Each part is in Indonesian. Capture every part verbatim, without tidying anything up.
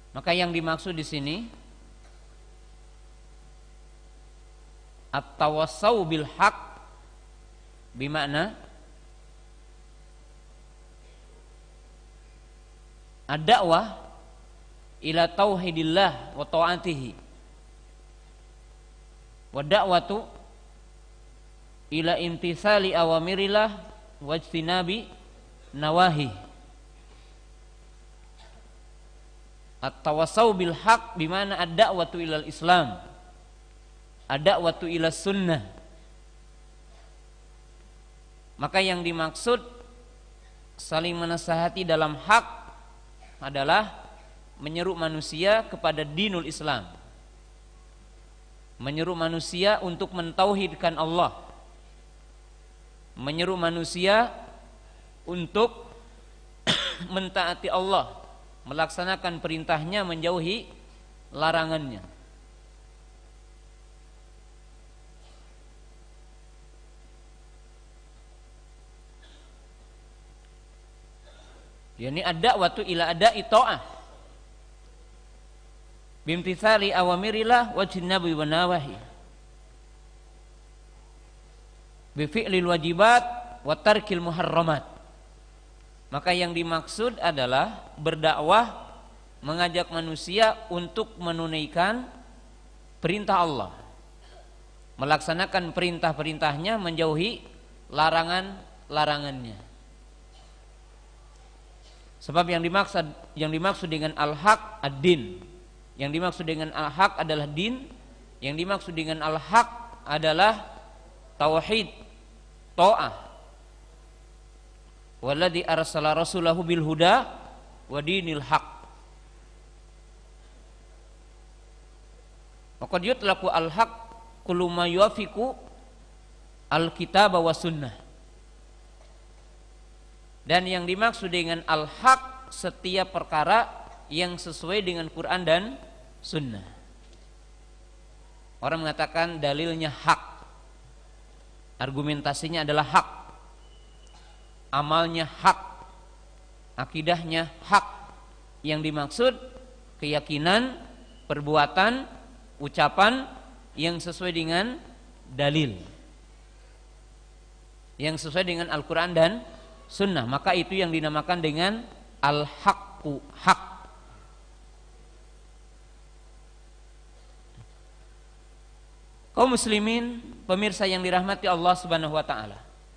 Maka yang dimaksud di sini at-tawassau bil haq bermakna ad-da'wah ila tauhidillah wa ta'atihi wa da'watu ila imtisali awamirillah wa ijtinabi nawahi. At-tawassau bil haq bimana ad-da'watu ilal islam, ad-da'watu ila sunnah. Maka yang dimaksud saling menasihati dalam hak adalah menyeru manusia kepada dinul Islam, menyeru manusia untuk mentauhidkan Allah, menyeru manusia untuk mentaati Allah, melaksanakan perintahnya, menjauhi larangannya. Yani ad-da'watu ila ada'i ta'ah bimtithali awamirillah wa jinabi wa nawahi bifi'lil wajibat wa tarkil muharramat. Maka yang dimaksud adalah berdakwah, mengajak manusia untuk menunaikan perintah Allah, melaksanakan perintah-perintahnya, menjauhi larangan-larangannya. Sebab yang dimaksud yang dimaksud dengan al-haq ad-din, yang dimaksud dengan al-haq adalah din, yang dimaksud dengan al-haq adalah tauhid, ta'ah. Walladzi arsala rasulahu bil huda wa dinil haq. Maka yutlaqu al-haq kullu ma yuwafiqu al-kitab wa sunnah. Dan yang dimaksud dengan al-haq setiap perkara yang sesuai dengan Quran dan sunnah. Orang mengatakan dalilnya hak, argumentasinya adalah hak, amalnya hak, akidahnya hak. Yang dimaksud keyakinan, perbuatan, ucapan yang sesuai dengan dalil, yang sesuai dengan Al-Quran dan sunnah. Maka itu yang dinamakan dengan al-haqqu, hak. Kaum muslimin, pemirsa yang dirahmati Allah Subhanahu wa taala.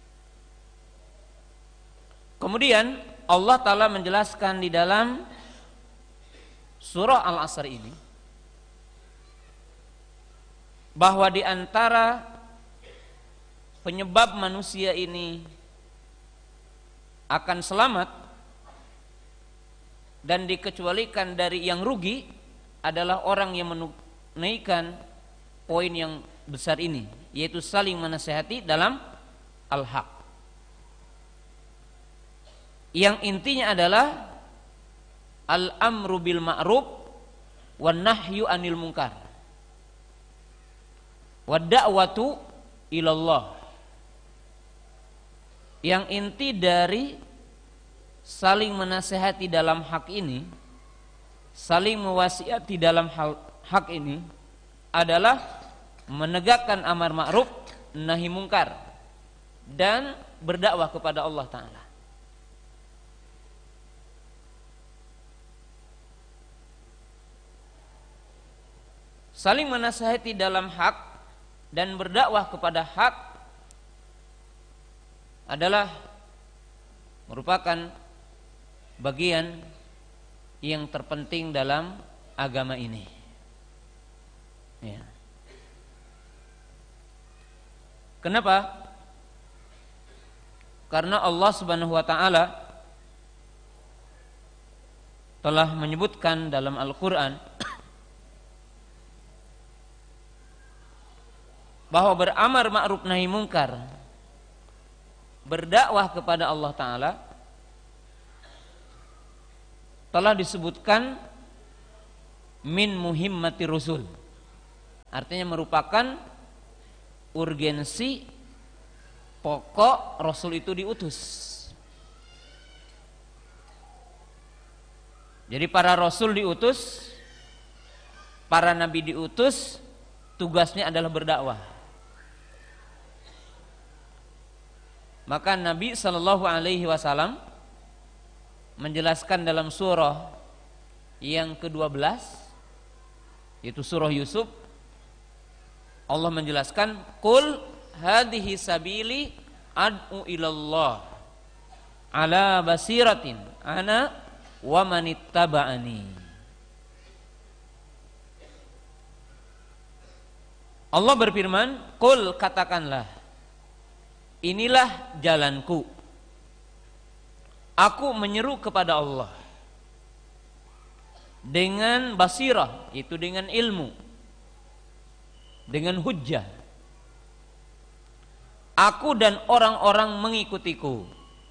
Kemudian Allah Ta'ala menjelaskan di dalam surah Al-Asr ini bahwa di antara penyebab manusia ini akan selamat dan dikecualikan dari yang rugi adalah orang yang menunaikan poin yang besar ini, yaitu saling menasihati dalam al-haq, yang intinya adalah al-amru bil ma'ruf wan nahyu anil munkar wad da'watu ilallah. Yang inti dari saling menasihati dalam hak ini, saling mewasiati dalam hal hak ini adalah menegakkan amar ma'ruf nahi mungkar dan berdakwah kepada Allah Ta'ala. Saling menasihati dalam hak dan berdakwah kepada hak adalah merupakan bagian yang terpenting dalam agama ini. Ya. Kenapa? Karena Allah Subhanahu wa taala telah menyebutkan dalam Al-Qur'an bahwa beramar ma'ruf nahi mungkar, berdakwah kepada Allah Ta'ala telah disebutkan min muhimmati rusul, artinya merupakan urgensi pokok Rasul itu diutus. Jadi para rasul diutus, para nabi diutus, tugasnya adalah berdakwah. Maka Nabi Shallallahu Alaihi Wasallam menjelaskan dalam surah yang kedua belas, yaitu surah Yusuf, Allah menjelaskan, Qul hadhihi sabili ad'u ilallah ala basiratin ana wa manittaba'ani. Allah berfirman, Qul, katakanlah, inilah jalanku, aku menyeru kepada Allah dengan basirah, itu dengan ilmu, dengan hujjah. Aku dan orang-orang mengikutiku.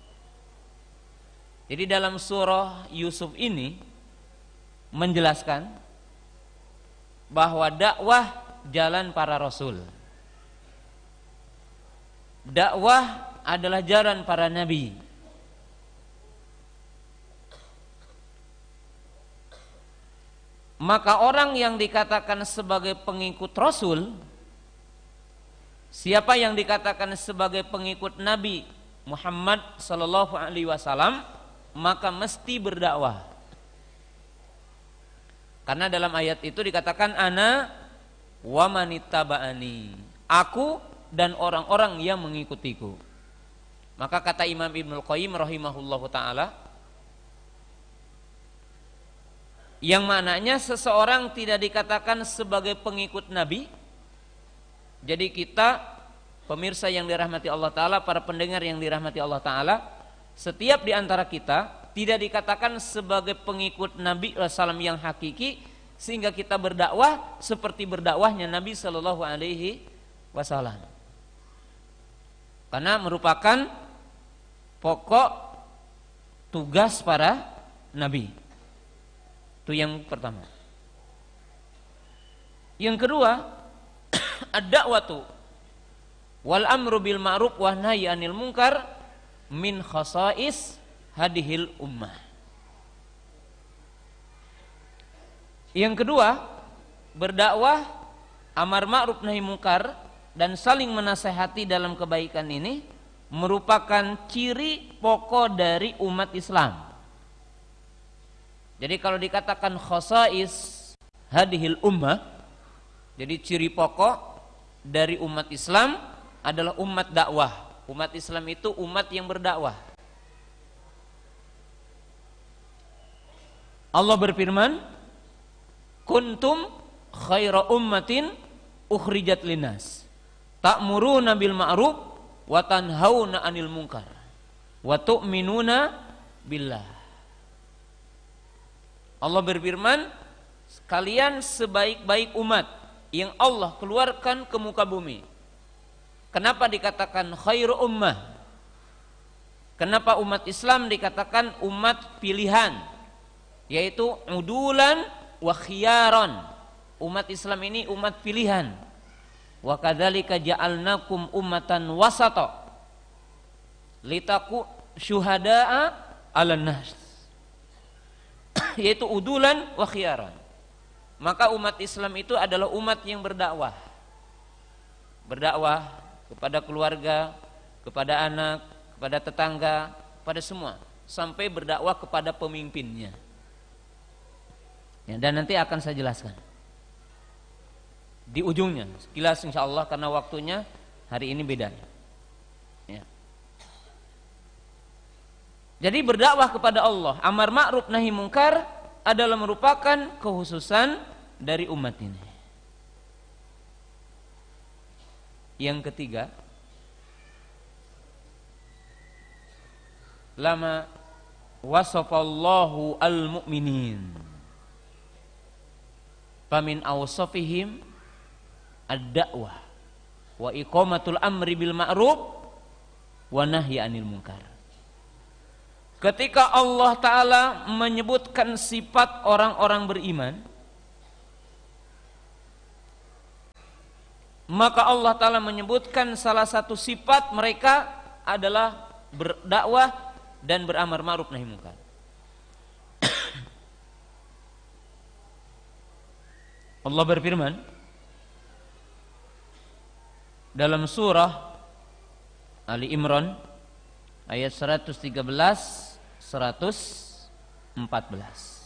Jadi dalam surah Yusuf ini menjelaskan bahwa dakwah jalan para rasul. Dakwah adalah jalan para nabi. Maka orang yang dikatakan sebagai pengikut rasul, siapa yang dikatakan sebagai pengikut Nabi Muhammad sallallahu alaihi wasallam, maka mesti berdakwah. Karena dalam ayat itu dikatakan ana wa manittaba'ani, aku dan orang-orang yang mengikutiku. Maka kata Imam Ibnul Qayyim rahimahullahu taala, yang maknanya seseorang tidak dikatakan sebagai pengikut Nabi. Jadi kita, pemirsa yang dirahmati Allah Ta'ala, para pendengar yang dirahmati Allah Ta'ala, setiap di antara kita tidak dikatakan sebagai pengikut Nabi sallallahu alaihi wasallam yang hakiki, sehingga kita berdakwah seperti berdakwahnya Nabi Sallallahu Alaihi Wasallam. Karena merupakan pokok tugas para nabi. Itu yang pertama. Yang kedua, ad-da'watu wal amru bil ma'ruf wa nahyi 'anil munkar min khasais hadhil ummah. Yang kedua, berdakwah, amar ma'ruf nahi munkar dan saling menasehati dalam kebaikan ini merupakan ciri pokok dari umat Islam. Jadi kalau dikatakan khasais hadhil ummah, jadi ciri pokok dari umat Islam adalah umat dakwah. Umat Islam itu umat yang berdakwah. Allah berfirman, kuntum khaira ummatin ukhrijat linnas ta'muruna bil ma'ruf wa tanhauna 'anil munkar wa tu'minuna billah. Allah berfirman, kalian sebaik-baik umat yang Allah keluarkan ke muka bumi. Kenapa dikatakan khairu ummah? Kenapa umat Islam dikatakan umat pilihan? Yaitu udulan wa khiyaron. Umat Islam ini umat pilihan. Wa kadzalika ja'alnakum ummatan wasata litaku syuhada'a 'alan nas. Yaitu udulan wa khiyaron. Maka umat Islam itu adalah umat yang berdakwah. Berdakwah kepada keluarga, kepada anak, kepada tetangga, kepada semua, sampai berdakwah kepada pemimpinnya. Ya, dan nanti akan saya jelaskan di ujungnya sekilas insyaallah, karena waktunya hari ini beda. Ya. Jadi berdakwah kepada Allah, amar ma'ruf nahi munkar adalah merupakan kekhususan dari umat ini. Yang ketiga, lama wasafallahu al-mu'minin famin awsafihim ad-da'wah wa iqamatul amri bil ma'ruf wa nahyi 'anil munkar. Ketika Allah Ta'ala menyebutkan sifat orang-orang beriman, maka Allah Ta'ala menyebutkan salah satu sifat mereka adalah berdakwah dan beramar ma'ruf nahi munkar. Allah berfirman dalam surah Ali Imran ayat seratus tiga belas seratus empat belas.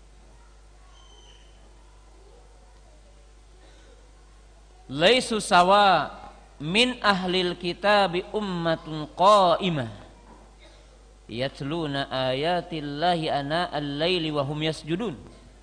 Laisu sawa min ahlil kitabi ummatun qa'imah yatluna ayatillahi ana al-laili wa hum yasjudun.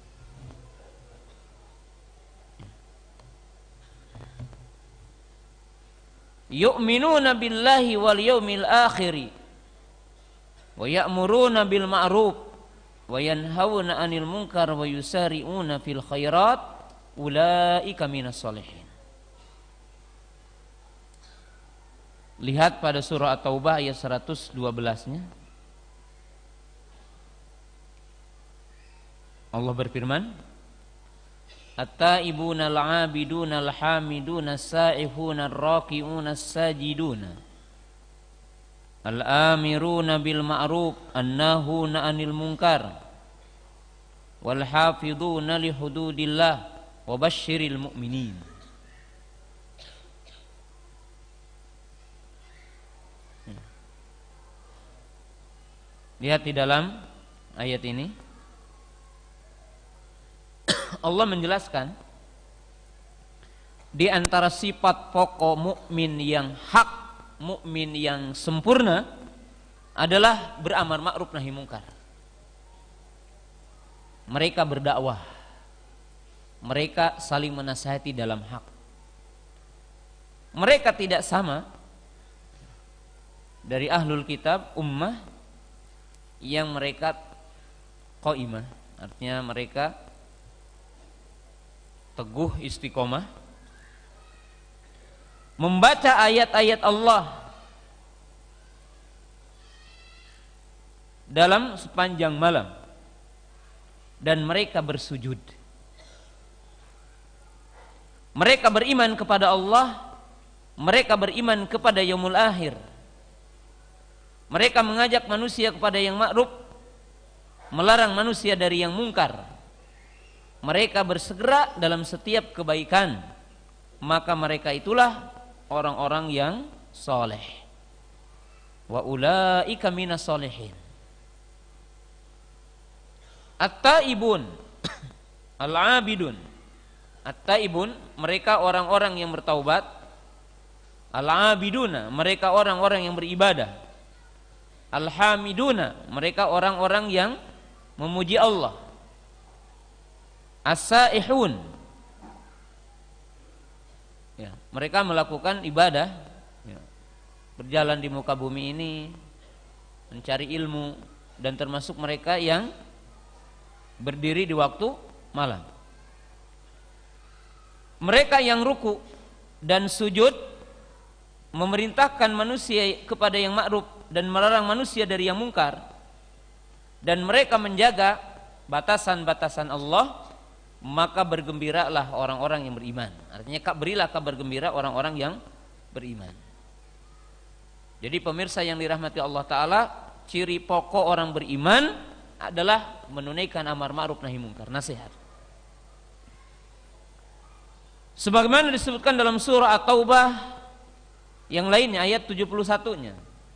Yu'minuna billahi wal yawmil akhiri wa ya'muruna bil ma'ruf wa yanhauna 'anil munkar wa yusari'una fil khairat ulaika minas sholihin. Lihat pada surah At-Taubah ayat seratus dua belas-nya. Allah berfirman, At-taibuna al-'abiduna al-hamiduna as-sa'ihuna ar-raki'una as-sajiduna al-amiruna bil ma'ruf an-nahuna 'anil munkar wal hafidhuna li hududillah wa basyiril mu'minin. Lihat di dalam ayat ini Allah menjelaskan di antara sifat pokok mukmin yang hak, mukmin yang sempurna adalah beramar ma'ruf nahi mungkar. Mereka berdakwah, mereka saling menasihati dalam hak. Mereka tidak sama dari ahlul kitab ummah yang mereka qaimah, artinya mereka teguh istiqomah membaca ayat-ayat Allah dalam sepanjang malam dan mereka bersujud. Mereka beriman kepada Allah, mereka beriman kepada yaumul akhir. Mereka mengajak manusia kepada yang ma'ruf, melarang manusia dari yang mungkar. Mereka bersegera dalam setiap kebaikan, maka mereka itulah orang-orang yang soleh. Wa ulaika minas solehin. At-taibun al-abidun. At-taibun, mereka orang-orang yang bertaubat. Al-abiduna, mereka orang-orang yang beribadah. Al-hamiduna, mereka orang-orang yang memuji Allah. As-saihun, ya, mereka melakukan ibadah, ya, berjalan di muka bumi ini mencari ilmu, dan termasuk mereka yang berdiri di waktu malam. Mereka yang ruku dan sujud memerintahkan manusia kepada yang ma'ruf dan melarang manusia dari yang mungkar, dan mereka menjaga batasan-batasan Allah, maka bergembiralah orang-orang yang beriman. Artinya berilah kabar gembira orang-orang yang beriman. Jadi pemirsa yang dirahmati Allah Ta'ala, ciri pokok orang beriman adalah menunaikan amar ma'ruf nahi mungkar, nasihat. Sebagaimana disebutkan dalam surah At-Taubah yang lainnya ayat tujuh puluh satu-nya.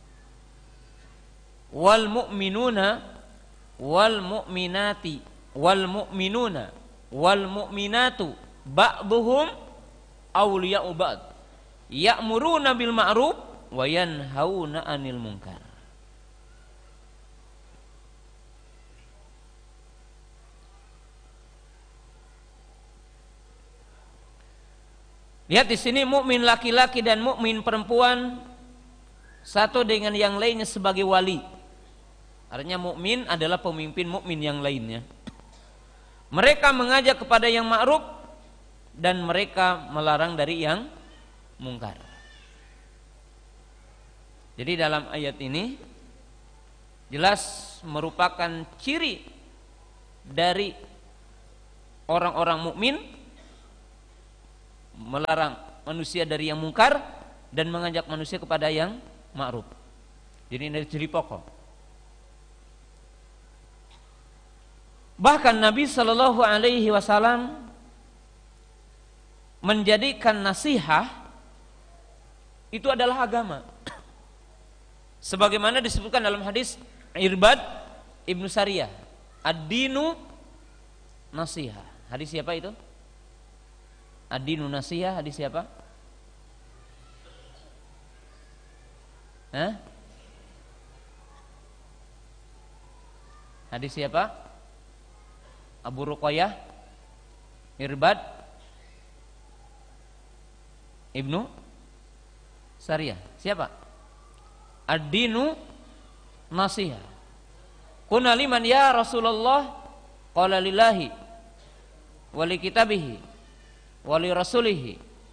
Wal mu'minuna wal mu'minati wal mu'minuna wal mu'minatu ba'duhum awliya'u ba'd ya'muruna bil ma'ruf wa yanhauna 'anil munkar. Lihat di sini, mukmin laki-laki dan mukmin perempuan satu dengan yang lainnya sebagai wali. Artinya mukmin adalah pemimpin mukmin yang lainnya. Mereka mengajak kepada yang ma'ruf dan mereka melarang dari yang mungkar. Jadi dalam ayat ini jelas merupakan ciri dari orang-orang mukmin melarang manusia dari yang mungkar dan mengajak manusia kepada yang ma'ruf. Jadi ini ciri pokok. Bahkan Nabi Shallallahu Alaihi Wasallam menjadikan nasihat itu adalah agama. Sebagaimana disebutkan dalam hadis Irbad Ibnu Sariyah, ad-dinu nasiha. Hadis siapa itu? Ad-dinu nasiha, hadis siapa? Hah? Hadis siapa? Abu Ruqayyah, Irbad Ibnu Sariyah. Siapa? Ad-dinu nasiha. Qulna liman ya Rasulullah? Qala lillahi wa li kitabihi wa li rasulihi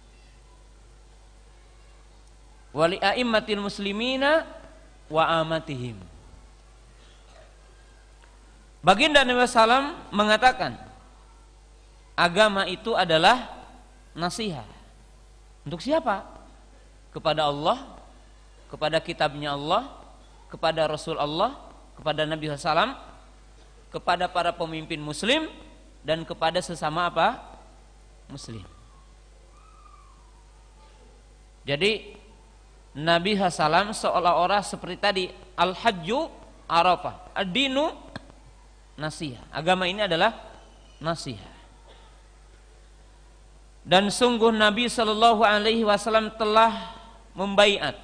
wa li a'immatil muslimina wa amatihim. Baginda Nabi sallallahu alaihi wasallam mengatakan, agama itu adalah nasihat. Untuk siapa? Kepada Allah, kepada kitabnya Allah, kepada Rasul Allah, kepada Nabi sallallahu alaihi wasallam, kepada para pemimpin muslim, dan kepada sesama apa? Muslim. Jadi Nabi sallallahu alaihi wasallam seolah-olah seperti tadi, al-hajju arafah, ad-dinu nasiha. Agama ini adalah nasiha. Dan sungguh Nabi sallallahu alaihi wasallam telah membaiat.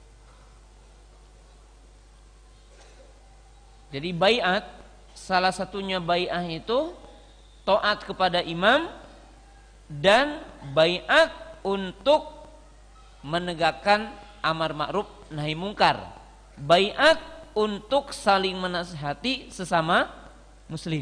Jadi baiat, salah satunya baiat itu taat kepada imam dan baiat untuk menegakkan amar ma'ruf nahi mungkar. Baiat untuk saling menasihati sesama muslim.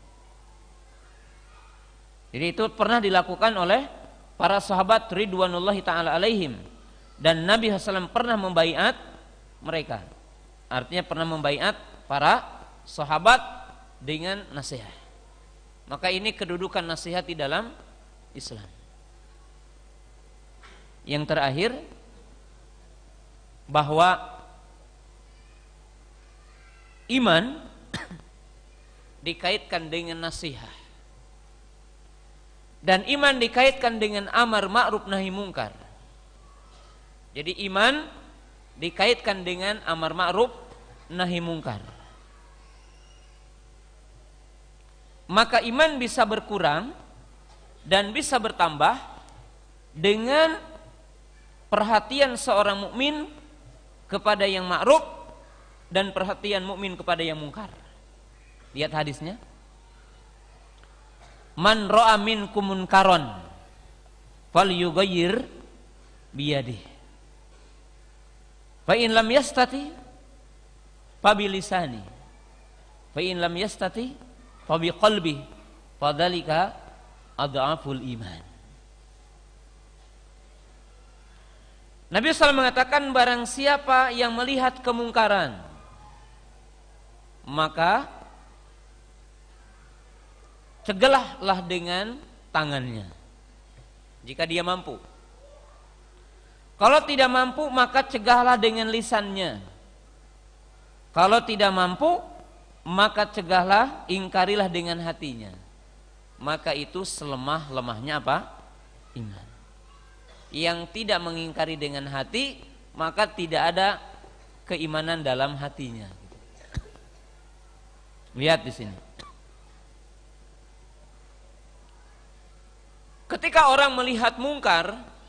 Jadi itu pernah dilakukan oleh para sahabat ridwanullahi ta'ala alaihim. Dan Nabi sallallahu alaihi wasallam pernah membaiat mereka. Artinya pernah membaiat para sahabat dengan nasihat. Maka ini kedudukan nasihat di dalam Islam. Yang terakhir, bahwa iman dikaitkan dengan nasihat. Dan iman dikaitkan dengan amar ma'ruf nahi mungkar. Jadi iman dikaitkan dengan amar ma'ruf nahi mungkar. Maka iman bisa berkurang dan bisa bertambah dengan perhatian seorang mukmin kepada yang ma'ruf dan perhatian mukmin kepada yang mungkar. Lihat hadisnya. Man ra'a minkum munkaron falyughayyir biyadihi. Fa in lam yastati fa bilisani. Fa in lam yastati fa biqalbi. Fadzalika adhaful iman. Nabi sallallahu alaihi wasallam mengatakan, barang siapa yang melihat kemungkaran, maka cegahlah dengan tangannya jika dia mampu. Kalau tidak mampu, maka cegahlah dengan lisannya. Kalau tidak mampu, maka cegahlah, ingkarilah dengan hatinya. Maka itu selemah-lemahnya apa? Iman. Yang tidak mengingkari dengan hati, maka tidak ada keimanan dalam hatinya. Lihat di sini. Ketika orang melihat mungkar,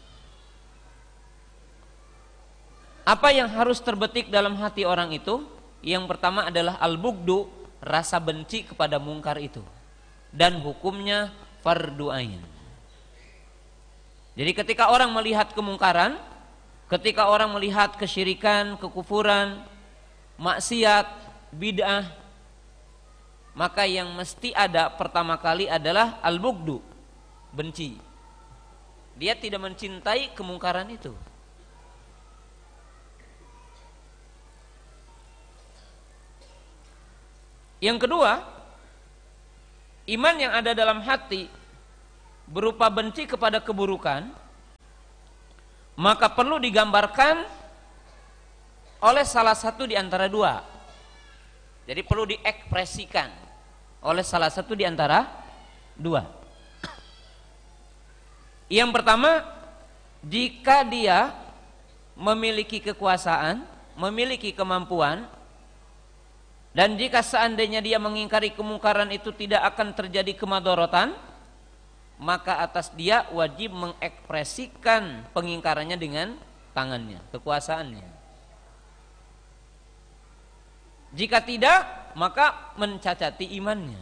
apa yang harus terbetik dalam hati orang itu? Yang pertama adalah al-bugdu, rasa benci kepada mungkar itu. Dan hukumnya fardu ain. Jadi ketika orang melihat kemungkaran, ketika orang melihat kesyirikan, kekufuran, maksiat, bid'ah, maka yang mesti ada pertama kali adalah al-bugdu, benci. Dia tidak mencintai kemungkaran itu. Yang kedua, iman yang ada dalam hati berupa benci kepada keburukan, maka perlu digambarkan oleh salah satu di antara dua. Jadi perlu diekspresikan oleh salah satu di antara dua. Yang pertama, jika dia memiliki kekuasaan, memiliki kemampuan, dan jika seandainya dia mengingkari kemungkaran itu tidak akan terjadi kemadorotan, maka atas dia wajib mengekspresikan pengingkarannya dengan tangannya, kekuasaannya. Jika tidak, maka mencacati imannya.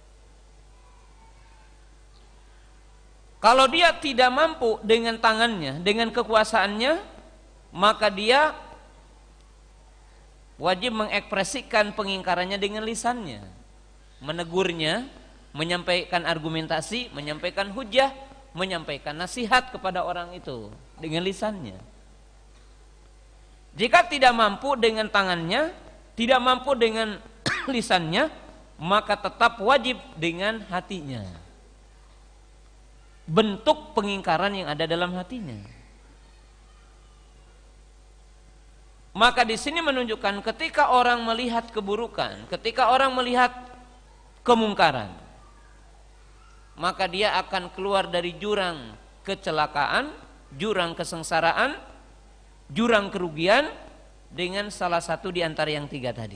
Kalau dia tidak mampu dengan tangannya, dengan kekuasaannya, maka dia wajib mengekspresikan pengingkarannya dengan lisannya, menegurnya, menyampaikan argumentasi, menyampaikan hujah, menyampaikan nasihat kepada orang itu dengan lisannya. Jika tidak mampu dengan tangannya, tidak mampu dengan lisannya, maka tetap wajib dengan hatinya. Bentuk pengingkaran yang ada dalam hatinya. Maka di sini menunjukkan ketika orang melihat keburukan, ketika orang melihat kemungkaran, maka dia akan keluar dari jurang kecelakaan, jurang kesengsaraan, jurang kerugian dengan salah satu di antara yang tiga tadi.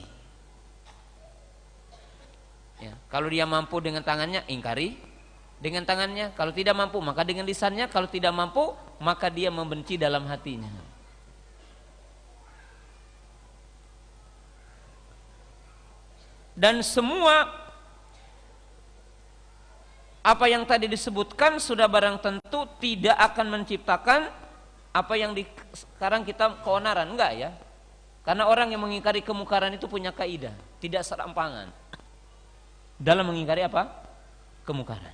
Ya, kalau dia mampu dengan tangannya, ingkari dengan tangannya. Kalau tidak mampu, maka dengan lisannya. Kalau tidak mampu, maka dia membenci dalam hatinya. Dan semua apa yang tadi disebutkan sudah barang tentu tidak akan menciptakan apa yang di, sekarang kita keonaran, enggak ya? Karena orang yang mengingkari kemungkaran itu punya kaidah, tidak serampangan dalam mengingkari apa? Kemungkaran.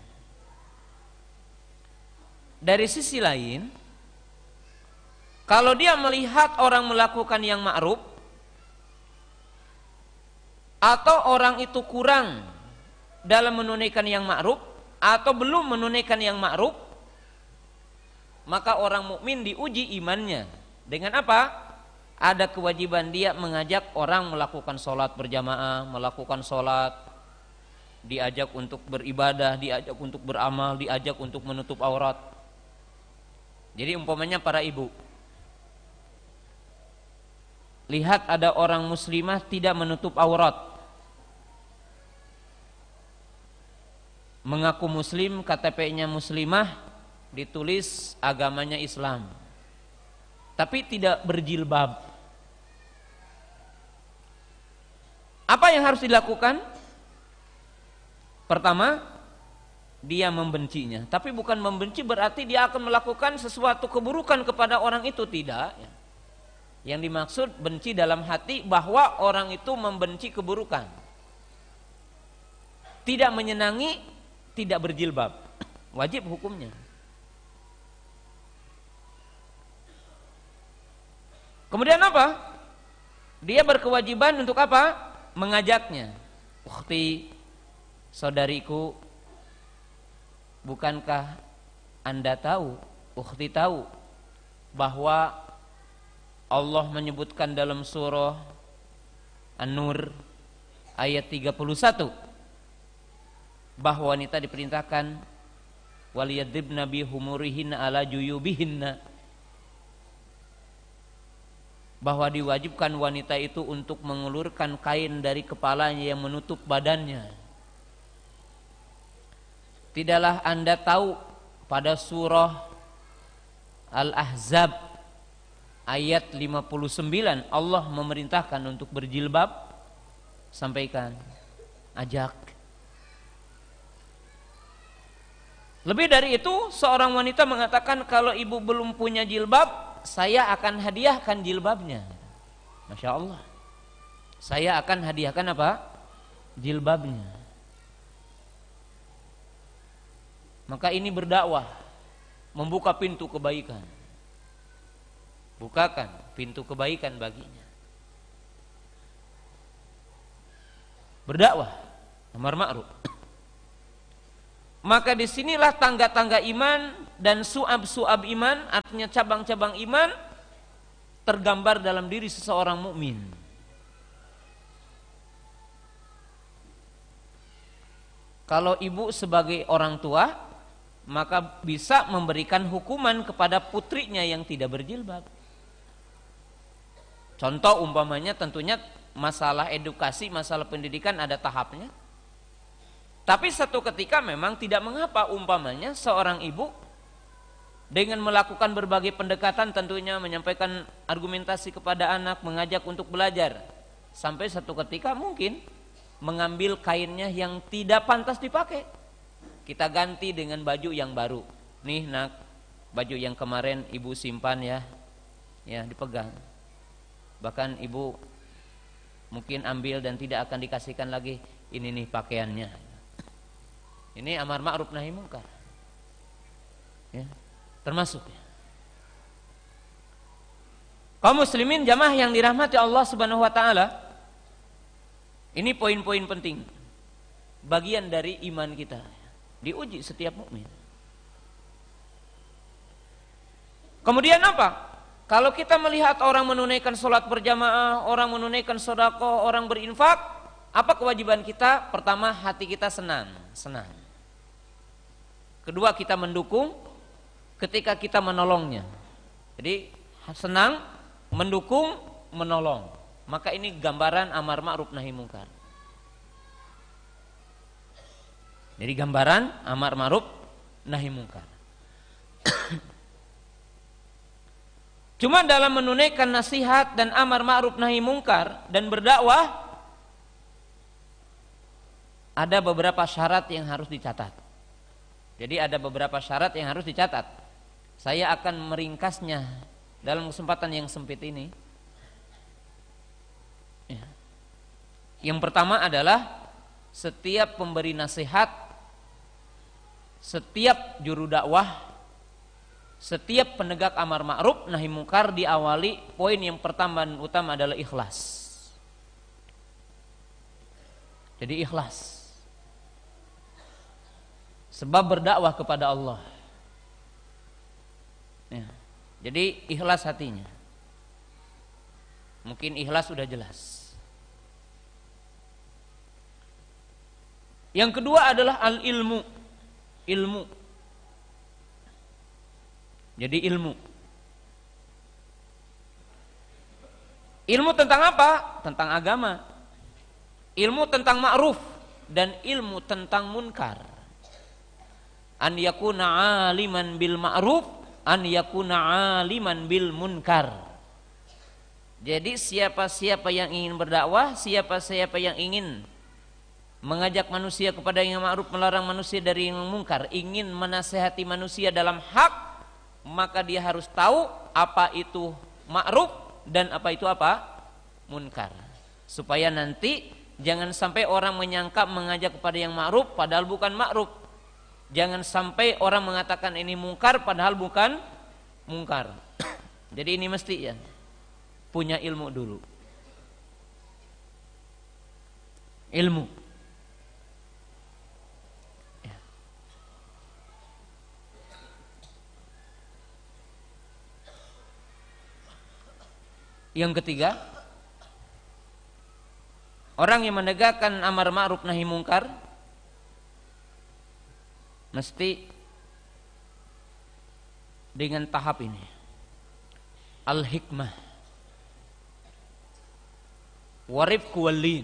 Dari sisi lain, kalau dia melihat orang melakukan yang ma'ruf, atau orang itu kurang dalam menunaikan yang ma'ruf, atau belum menunaikan yang ma'ruf, maka orang mukmin diuji imannya dengan apa? Ada kewajiban dia mengajak orang melakukan sholat berjamaah, melakukan sholat, diajak untuk beribadah, diajak untuk beramal, diajak untuk menutup aurat. Jadi umpamanya para ibu, lihat ada orang muslimah tidak menutup aurat, mengaku muslim, K T P-nya muslimah, ditulis agamanya Islam, tapi tidak berjilbab. Apa yang harus dilakukan? Pertama, dia membencinya. Tapi bukan membenci berarti dia akan melakukan sesuatu keburukan kepada orang itu, tidak. Yang dimaksud benci dalam hati bahwa orang itu membenci keburukan, tidak menyenangi, tidak berjilbab, wajib hukumnya. Kemudian apa? Dia berkewajiban untuk apa? Mengajaknya. Ukhti, saudariku, bukankah Anda tahu, ukhti tahu, bahwa Allah menyebutkan dalam surah An-Nur ayat tiga puluh satu bahwa wanita diperintahkan waliyadribna bihumurihinna ala juyubihinna, bahwa diwajibkan wanita itu untuk mengulurkan kain dari kepalanya yang menutup badannya. Tidaklah Anda tahu pada surah Al-Ahzab ayat lima puluh sembilan Allah memerintahkan untuk berjilbab? Sampaikan, ajak. Lebih dari itu, seorang wanita mengatakan, kalau ibu belum punya jilbab, saya akan hadiahkan jilbabnya. Masya Allah, saya akan hadiahkan apa? Jilbabnya. Maka ini berdakwah, membuka pintu kebaikan. Bukakan pintu kebaikan baginya. Berdakwah, amar ma'ruf. Maka disinilah tangga-tangga iman dan su'ab-su'ab iman, artinya cabang-cabang iman, tergambar dalam diri seseorang mukmin. Kalau ibu sebagai orang tua, maka bisa memberikan hukuman kepada putrinya yang tidak berjilbab. Contoh umpamanya tentunya masalah edukasi, masalah pendidikan ada tahapnya. Tapi satu ketika memang tidak mengapa umpamanya seorang ibu dengan melakukan berbagai pendekatan, tentunya menyampaikan argumentasi kepada anak, mengajak untuk belajar. Sampai satu ketika mungkin mengambil kainnya yang tidak pantas dipakai, kita ganti dengan baju yang baru. Nih nak, baju yang kemarin ibu simpan ya, ya dipegang. Bahkan ibu mungkin ambil dan tidak akan dikasihkan lagi. Ini nih pakaiannya. Ini amar ma'ruf nahi mungkar. Ya, termasuk ya. Kaum muslimin jamaah yang dirahmati Allah Subhanahu wa taala, ini poin-poin penting. Bagian dari iman kita. Diuji setiap mukmin. Kemudian apa? Kalau kita melihat orang menunaikan sholat berjamaah, orang menunaikan sedekah, orang berinfak, apa kewajiban kita? Pertama, hati kita senang, senang. Kedua, kita mendukung ketika kita menolongnya. Jadi senang, mendukung, menolong. Maka ini gambaran amar ma'ruf nahi mungkar. Jadi gambaran amar ma'ruf nahi mungkar. Cuma dalam menunaikan nasihat dan amar ma'ruf nahi mungkar dan berdakwah, ada beberapa syarat yang harus dicatat. Jadi ada beberapa syarat yang harus dicatat. Saya akan meringkasnya dalam kesempatan yang sempit ini. Ya. Yang pertama adalah setiap pemberi nasihat, setiap juru dakwah, setiap penegak amar ma'ruf nahi mungkar diawali poin yang pertama dan utama adalah ikhlas. Jadi ikhlas. Sebab berdakwah kepada Allah. Ya. Jadi ikhlas hatinya. Mungkin ikhlas sudah jelas. Yang kedua adalah al-ilmu. Ilmu. Jadi ilmu. Ilmu tentang apa? Tentang agama. Ilmu tentang ma'ruf dan ilmu tentang munkar. An yakuna aliman bil ma'ruf, an yakuna aliman bil munkar. Jadi siapa-siapa yang ingin berdakwah, siapa-siapa yang ingin mengajak manusia kepada yang ma'ruf, melarang manusia dari yang munkar, ingin menasihati manusia dalam hak, maka dia harus tahu apa itu ma'ruf dan apa itu apa? Munkar. Supaya nanti jangan sampai orang menyangka mengajak kepada yang ma'ruf padahal bukan ma'ruf. Jangan sampai orang mengatakan ini mungkar padahal bukan mungkar. Jadi ini mesti ya punya ilmu dulu. Ilmu. Ya. Yang ketiga, orang yang menegakkan amar ma'ruf nahi mungkar mesti dengan tahap ini, al-hikmah warifku walin.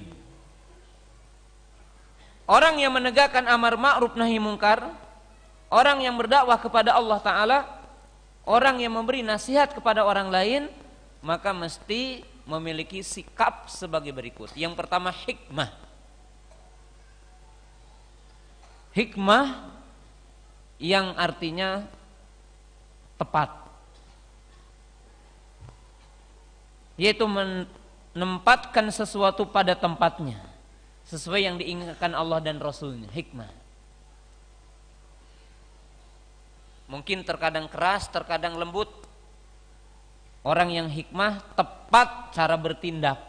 Orang yang menegakkan amar ma'ruf nahi mungkar, orang yang berdakwah kepada Allah Ta'ala, orang yang memberi nasihat kepada orang lain, maka mesti memiliki sikap sebagai berikut. Yang pertama, hikmah. Hikmah yang artinya tepat, yaitu menempatkan sesuatu pada tempatnya sesuai yang diinginkan Allah dan Rasulnya. Hikmah. Mungkin terkadang keras, terkadang lembut. Orang yang hikmah tepat cara bertindak.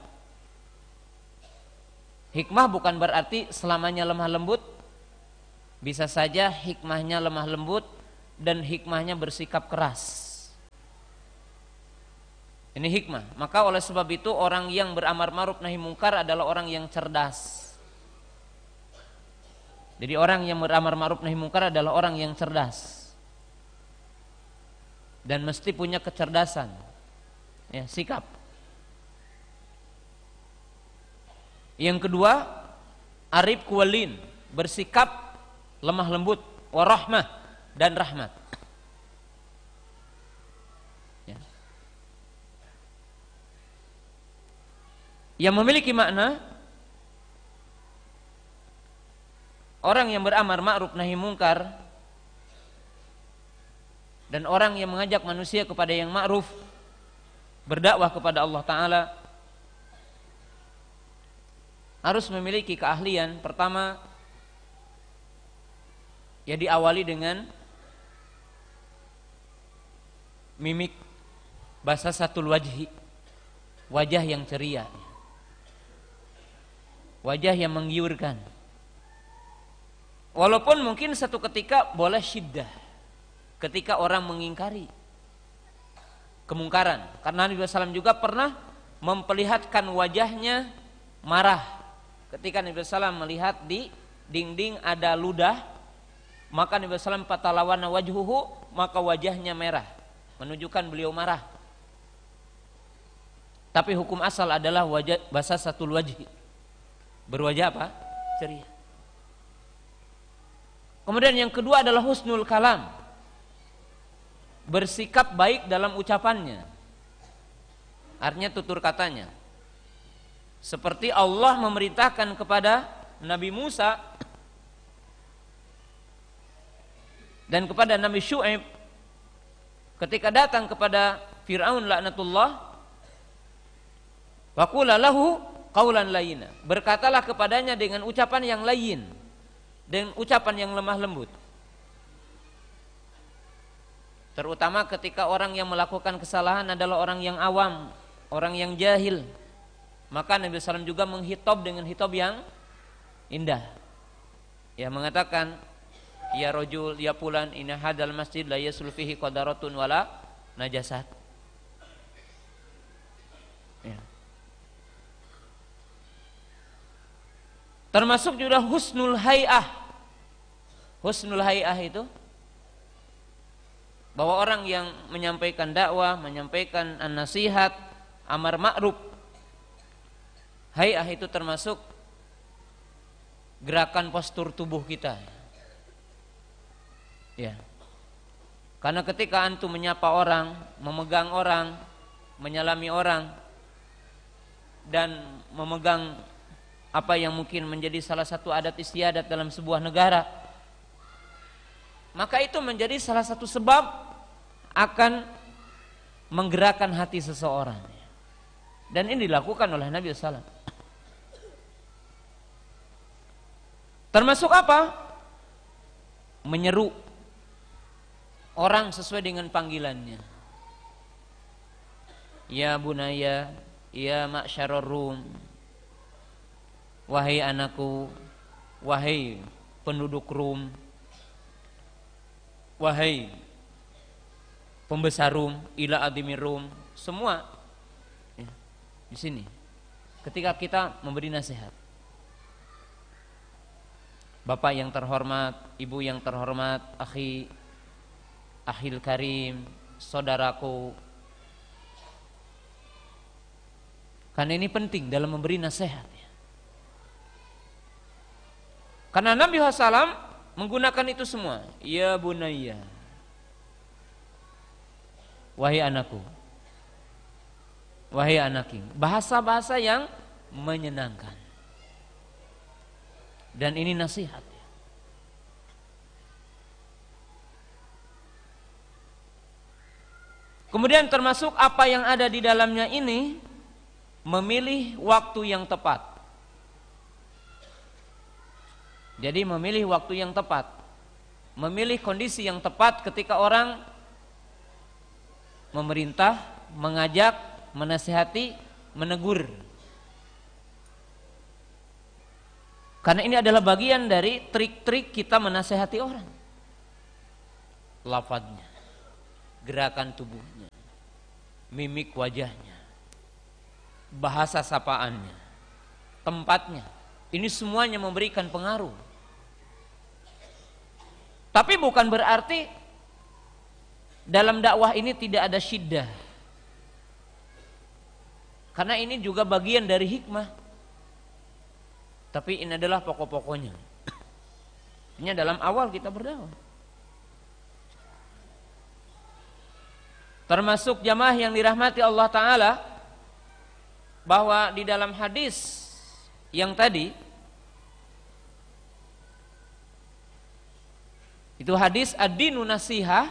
Hikmah bukan berarti selamanya lemah lembut. Bisa saja hikmahnya lemah lembut dan hikmahnya bersikap keras. Ini hikmah. Maka oleh sebab itu orang yang beramar ma'ruf nahi mungkar adalah orang yang cerdas. Jadi orang yang beramar ma'ruf nahi mungkar adalah orang yang cerdas dan mesti punya kecerdasan, ya, sikap. Yang kedua, arif kuwalin, bersikap lemah lembut, warahmah, dan rahmat. Ya. Yang memiliki makna orang yang beramar ma'ruf nahi mungkar dan orang yang mengajak manusia kepada yang ma'ruf, berdakwah kepada Allah Ta'ala, harus memiliki keahlian. Pertama, ya diawali dengan mimik, bahasa satul wajhi, wajah yang ceria, wajah yang menggiurkan. Walaupun mungkin satu ketika boleh syiddah, ketika orang mengingkari kemungkaran. Karena Nabi sallallahu alaihi wasallam juga pernah memperlihatkan wajahnya marah ketika Nabi sallallahu alaihi wasallam melihat di dinding ada ludah, maka Nabi sallallahu alaihi wasallam patalawana wajhuhu, maka wajahnya merah, menunjukkan beliau marah. Tapi hukum asal adalah wajah bahasa satul wajhi, berwajah apa? Ceria. Kemudian yang kedua adalah husnul kalam, bersikap baik dalam ucapannya, artinya tutur katanya. Seperti Allah memerintahkan kepada Nabi Musa dan kepada Nabi Syu'aib ketika datang kepada Fir'aun laknatullah, waqula lahu qaulan layyina, berkatalah kepadanya dengan ucapan yang layin, dengan ucapan yang lemah lembut. Terutama ketika orang yang melakukan kesalahan adalah orang yang awam, orang yang jahil, maka Nabi sallallahu alaihi wasallam juga menghitob dengan hitob yang indah. Ya, mengatakan, ya rajul, ya fulan, inna hadal masjid la yasul fihi qadaratun wala najasat. Ya. Termasuk juga husnul hay'ah. Husnul hay'ah itu bahwa orang yang menyampaikan dakwah, menyampaikan an-nasihat, amar ma'ruf, hay'ah itu termasuk gerakan postur tubuh kita. Ya. Karena ketika antum menyapa orang, memegang orang, menyalami orang, dan memegang apa yang mungkin menjadi salah satu adat istiadat dalam sebuah negara, maka itu menjadi salah satu sebab akan menggerakkan hati seseorang. Dan ini dilakukan oleh Nabi sallallahu alaihi wasallam. Termasuk apa? Menyeru orang sesuai dengan panggilannya. Ya bunaya, ya ma'syarur rum, wahai anakku, wahai penduduk Rum, wahai pembesar Rum, ila adimir Rum, semua ya, di sini. Ketika kita memberi nasihat, Bapak yang terhormat, Ibu yang terhormat, akhi, akhil karim, saudaraku, karena ini penting dalam memberi nasihat. Karena Nabi sallallahu alaihi wasallam menggunakan itu semua. Ya bunayya, wahai anakku, wahai anaki, bahasa-bahasa yang menyenangkan. Dan ini nasihat. Kemudian termasuk apa yang ada di dalamnya ini, memilih waktu yang tepat. Jadi memilih waktu yang tepat, memilih kondisi yang tepat ketika orang memerintah, mengajak, menasihati, menegur. Karena ini adalah bagian dari trik-trik kita menasihati orang. Lafadznya, gerakan tubuhnya, mimik wajahnya, bahasa sapaannya, tempatnya, ini semuanya memberikan pengaruh. Tapi bukan berarti dalam dakwah ini tidak ada syiddah. Karena ini juga bagian dari hikmah. Tapi ini adalah pokok-pokoknya. Ini dalam awal kita berdakwah. Termasuk jamaah yang dirahmati Allah Ta'ala, bahwa di dalam hadis yang tadi, itu hadis ad-dinu nasihah,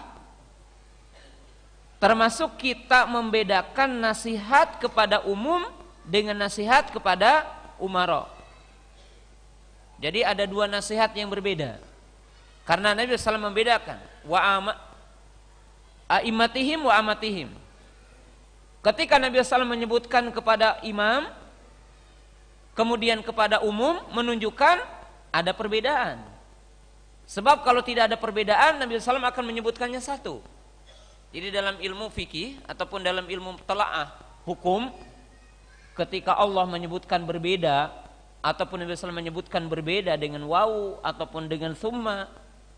termasuk kita membedakan nasihat kepada umum dengan nasihat kepada umara. Jadi ada dua nasihat yang berbeda. Karena Nabi shallallahu alaihi wasallam membedakan wa ama a'immatihim wa amatihim. Ketika Nabi shallallahu alaihi wasallam menyebutkan kepada imam, kemudian kepada umum, menunjukkan ada perbedaan. Sebab kalau tidak ada perbedaan, Nabi shallallahu alaihi wasallam akan menyebutkannya satu. Jadi dalam ilmu fikih ataupun dalam ilmu telaah hukum, ketika Allah menyebutkan berbeda ataupun Nabi shallallahu alaihi wasallam menyebutkan berbeda dengan wawu ataupun dengan summa,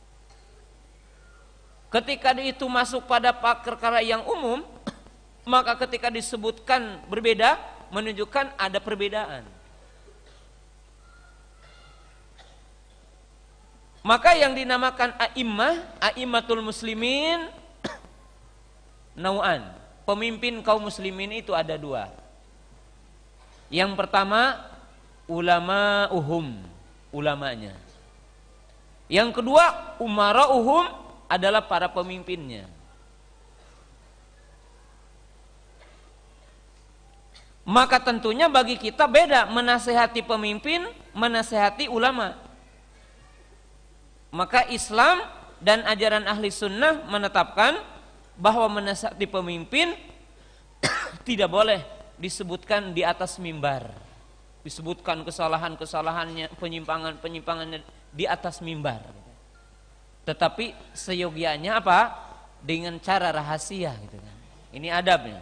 ketika itu masuk pada perkara yang umum, maka ketika disebutkan berbeda menunjukkan ada perbedaan. Maka yang dinamakan a'immah, a'immatul muslimin, nau'an, pemimpin kaum muslimin itu ada dua. Yang pertama ulama uhum, ulamanya. Yang kedua umara uhum, adalah para pemimpinnya. Maka tentunya bagi kita beda menasehati pemimpin, menasehati ulama. Maka Islam dan ajaran ahli sunnah menetapkan bahwa menasihati pemimpin tidak boleh disebutkan di atas mimbar, disebutkan kesalahan-kesalahannya, penyimpangan-penyimpangannya di atas mimbar. Tetapi seyogianya apa? Dengan cara rahasia gitu kan. Ini adabnya.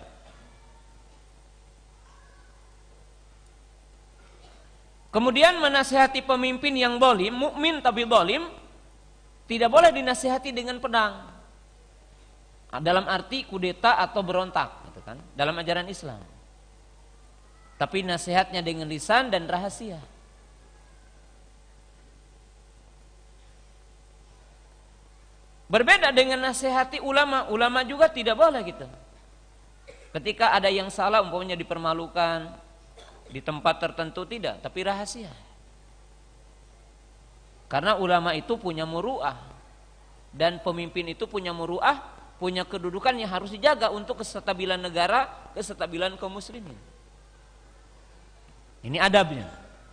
Kemudian menasihati pemimpin yang zalim, mukmin tapi zalim, tidak boleh dinasihati dengan pedang. Dalam arti kudeta atau berontak gitu kan, dalam ajaran Islam. Tapi nasihatnya dengan lisan dan rahasia. Berbeda dengan nasihati ulama, ulama juga tidak boleh gitu. Ketika ada yang salah umpamanya dipermalukan di tempat tertentu tidak, tapi rahasia. Karena ulama itu punya muru'ah dan pemimpin itu punya muru'ah, punya kedudukan yang harus dijaga untuk kestabilan negara, kestabilan kaum muslimin. Ini adabnya.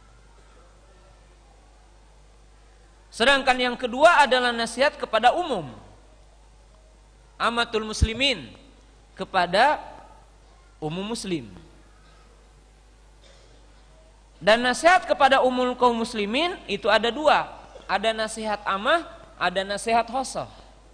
Sedangkan yang kedua adalah nasihat kepada umum, amatul muslimin, kepada umum muslim. Dan nasihat kepada umum kaum muslimin itu ada dua, ada nasihat amah, ada nasihat khosoh.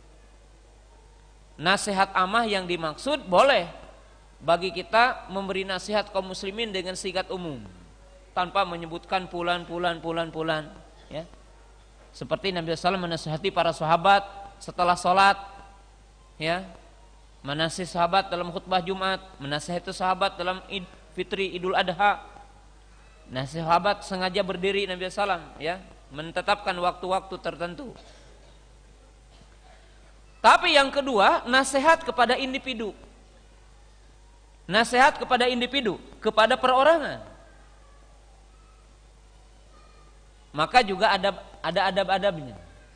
Nasihat amah yang dimaksud boleh bagi kita memberi nasihat kaum muslimin dengan sigat umum, tanpa menyebutkan pulan, pulan, pulan, pulan, ya. Seperti Nabi shallallahu alaihi wasallam menasihati para sahabat setelah sholat, ya, menasihati sahabat dalam khutbah Jumat, menasihati sahabat dalam Id, Fitri, Idul Adha. Nah, sahabat sengaja berdiri Nabi shallallahu alaihi wasallam, ya, menetapkan waktu-waktu tertentu. Tapi yang kedua, nasihat kepada individu, nasihat kepada individu, kepada perorangan. Maka juga ada ada adab-adabnya.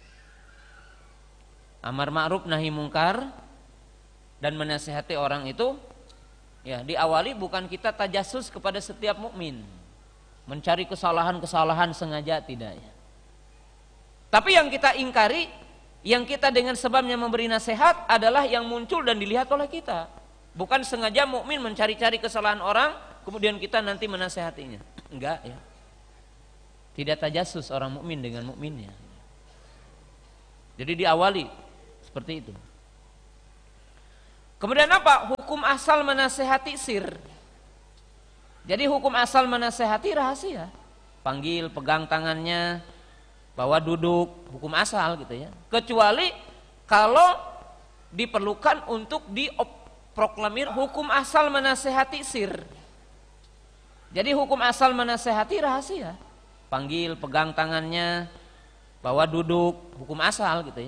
Amar ma'ruf nahi mungkar dan menasihati orang itu, ya, diawali bukan kita tajasus kepada setiap mukmin, mencari kesalahan-kesalahan sengaja, tidak, ya. Tapi yang kita ingkari, yang kita dengan sebabnya memberi nasihat adalah yang muncul dan dilihat oleh kita. Bukan sengaja mukmin mencari-cari kesalahan orang kemudian kita nanti menasehatinya. Enggak, ya. Tidak tajasus orang mukmin dengan mukminnya. Jadi diawali seperti itu. Kemudian apa? Hukum asal menasehati sir. Jadi hukum asal menasehati rahasia. Panggil, pegang tangannya, bahwa duduk hukum asal gitu ya, kecuali kalau diperlukan untuk diproklamir hukum asal menasehati sir. Jadi hukum asal menasehati rahasia, panggil, pegang tangannya, bahwa duduk hukum asal gitu ya.